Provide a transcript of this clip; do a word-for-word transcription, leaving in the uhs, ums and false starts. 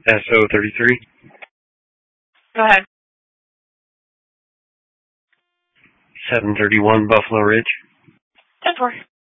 S O thirty-three. Go ahead. seven thirty-one Buffalo Ridge. ten four.